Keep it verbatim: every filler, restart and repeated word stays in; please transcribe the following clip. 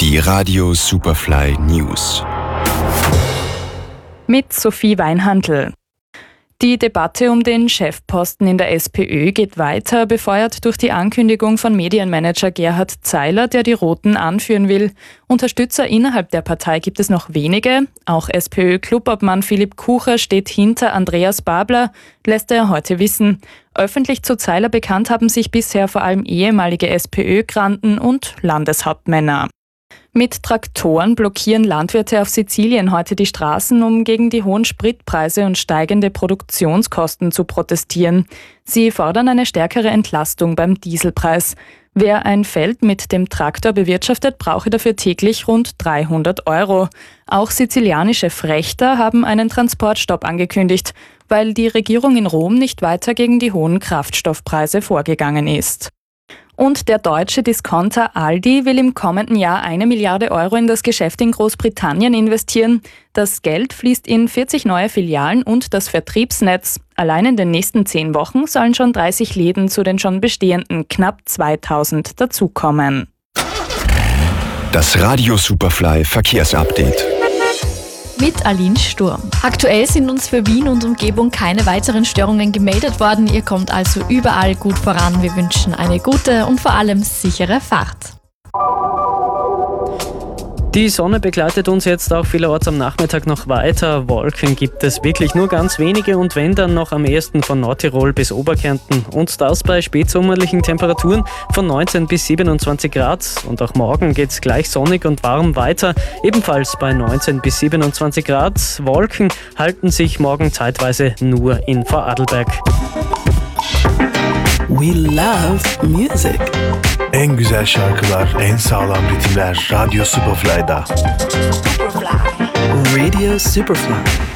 Die Radio Superfly News. Mit Sophie Weinhandl. Die Debatte um den Chefposten in der SPÖ geht weiter, befeuert durch die Ankündigung von Medienmanager Gerhard Zeiler, der die Roten anführen will. Unterstützer innerhalb der Partei gibt es noch wenige. Auch SPÖ-Clubobmann Philipp Kucher steht hinter Andreas Babler, lässt er heute wissen. Öffentlich zu Zeiler bekannt haben sich bisher vor allem ehemalige SPÖ-Granden und Landeshauptmänner. Mit Traktoren blockieren Landwirte auf Sizilien heute die Straßen, um gegen die hohen Spritpreise und steigende Produktionskosten zu protestieren. Sie fordern eine stärkere Entlastung beim Dieselpreis. Wer ein Feld mit dem Traktor bewirtschaftet, brauche dafür täglich rund dreihundert Euro. Auch sizilianische Frächter haben einen Transportstopp angekündigt, weil die Regierung in Rom nicht weiter gegen die hohen Kraftstoffpreise vorgegangen ist. Und der deutsche Discounter Aldi will im kommenden Jahr eine Milliarde Euro in das Geschäft in Großbritannien investieren. Das Geld fließt in vierzig neue Filialen und das Vertriebsnetz. Allein in den nächsten zehn Wochen sollen schon dreißig Läden zu den schon bestehenden knapp zweitausend dazukommen. Das Radio Superfly Verkehrsupdate. Mit Aline Sturm. Aktuell sind uns für Wien und Umgebung keine weiteren Störungen gemeldet worden. Ihr kommt also überall gut voran. Wir wünschen eine gute und vor allem sichere Fahrt. Die Sonne begleitet uns jetzt auch vielerorts am Nachmittag noch weiter. Wolken gibt es wirklich nur ganz wenige und wenn dann noch am ehesten von Nordtirol bis Oberkärnten. Und das bei spätsommerlichen Temperaturen von neunzehn bis siebenundzwanzig Grad. Und auch morgen geht es gleich sonnig und warm weiter. Ebenfalls bei neunzehn bis siebenundzwanzig Grad. Wolken halten sich morgen zeitweise nur in Vorarlberg. We love music. En güzel şarkılar, en sağlam ritimler Radio Superfly'da. Superfly. Radio Superfly.